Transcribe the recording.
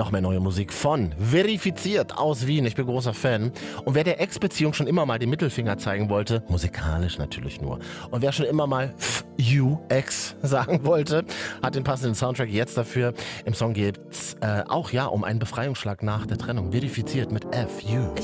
Noch mehr neue Musik von Verifiziert aus Wien. Ich bin großer Fan. Und wer der Ex-Beziehung schon immer mal den Mittelfinger zeigen wollte, musikalisch natürlich nur, und wer schon immer mal you Ex sagen wollte, hat den passenden Soundtrack jetzt dafür. Im Song geht's auch um einen Befreiungsschlag nach der Trennung. Verifiziert mit F, you.